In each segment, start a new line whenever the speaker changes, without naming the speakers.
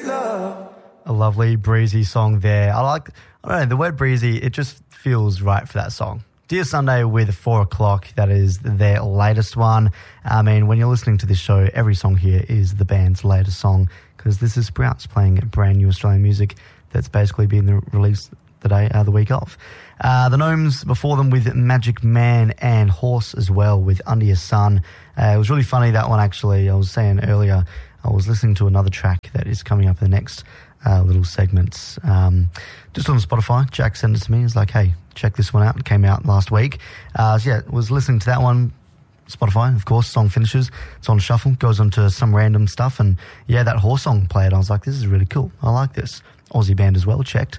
A lovely breezy song there. I don't know, the word breezy, it just feels right for that song. Dear Sunday with 4 o'clock, that is their latest one. I mean, when you're listening to this show, every song here is the band's latest song because this is Sprouts playing brand new Australian music that's basically been released the week of. The Gnomes before them with Magic Man and Horse as well with Under Your Sun. It was really funny, that one actually. I was saying earlier, I was listening to another track that is coming up in the next little segments. Just on Spotify, Jack sent it to me. He was like, hey, check this one out. It came out last week. Was listening to that one. Spotify, of course, song finishes. It's on shuffle, goes on to some random stuff. And yeah, that Horse song played. I was like, this is really cool. I like this. Aussie band as well, checked.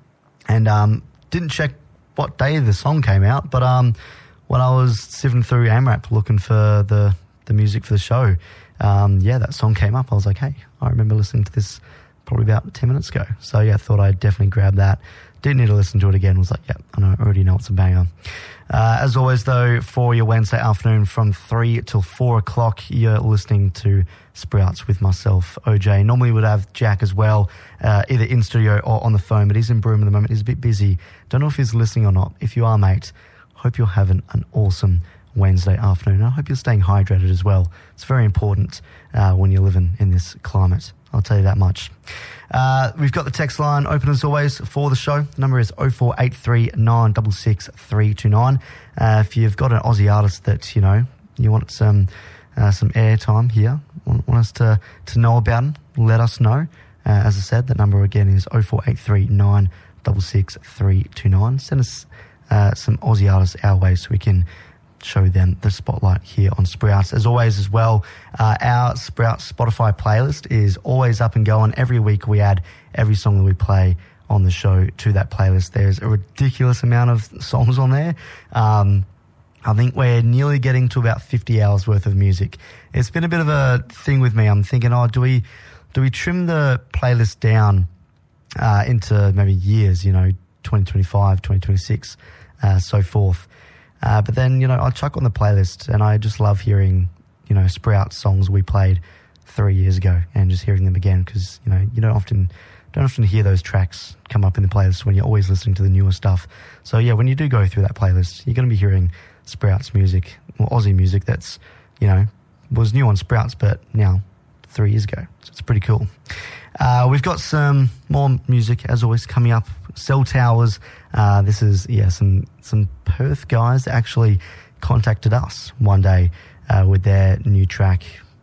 And didn't check what day the song came out, but when I was sifting through AMRAP looking for the music for the show, that song came up. I was like, hey, I remember listening to this probably about 10 minutes ago. So yeah, I thought I'd definitely grab that. Didn't need to listen to it again. Was like, yeah, I already know it's a banger. As always, though, for your Wednesday afternoon from 3 till 4 o'clock, you're listening to Sprouts with myself, OJ. Normally would have Jack as well, either in studio or on the phone, but he's in Broome at the moment. He's a bit busy. Don't know if he's listening or not. If you are, mate, hope you're having an awesome Wednesday afternoon. I hope you're staying hydrated as well. It's very important when you're living in this climate. I'll tell you that much. We've got the text line open as always for the show. The number is 0483 966 329. If you've got an Aussie artist that, you want some airtime here, want us to know about them, let us know. As I said, the number again is 0483 966 329. Send us some Aussie artists our way so we can show them the spotlight here on Sprouts. As always as well, our Sprouts Spotify playlist is always up and going. Every week we add every song that we play on the show to that playlist. There's a ridiculous amount of songs on there. I think we're nearly getting to about 50 hours worth of music. It's been a bit of a thing with me. I'm thinking, do we trim the playlist down into maybe years, 2025, 2026, so forth. But then, I chuck on the playlist and I just love hearing, Sprouts songs we played 3 years ago and just hearing them again because, you don't often hear those tracks come up in the playlist when you're always listening to the newer stuff. So, yeah, when you do go through that playlist, you're going to be hearing Sprouts music or Aussie music that's, was new on Sprouts but now 3 years ago. So it's pretty cool. We've got some more music, as always, coming up. Cell Towers. This is, some Perth guys that actually contacted us one day with their new track,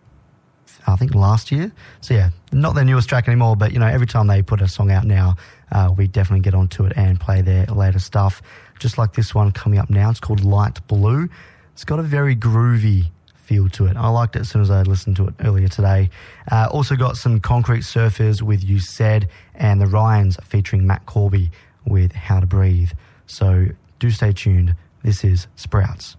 I think last year. So, yeah, not their newest track anymore, but, every time they put a song out now, we definitely get onto it and play their latest stuff. Just like this one coming up now. It's called Light Blue. It's got a very groovy feel to it. I liked it as soon as I listened to it earlier today. Also got some Concrete Surfers with You Said and the Ryans featuring Matt Corby with How to Breathe. So do stay tuned. This is Sprouts.